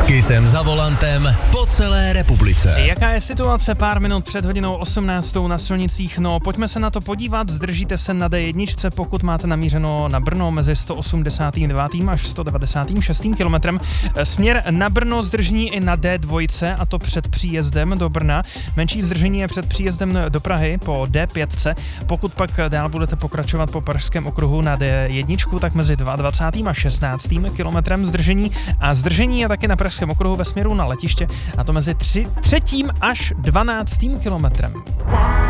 S Kissem za volantem po celé republice. Jaká je situace pár minut před hodinou 18 na silnicích? No, pojďme se na to podívat. Zdržíte se na D1, pokud máte namířeno na Brno mezi 189. až 196. kilometrem. Směr na Brno zdržení i na D2, a to před příjezdem do Brna. Menší zdržení je před příjezdem do Prahy po D5. Pokud pak dál budete pokračovat po Pražském okruhu na D1, tak mezi 22. a 16. kilometrem zdržení. A zdržení je taky na Pražském okruhu ve směru na letiště, a to mezi 3. až 12. kilometrem.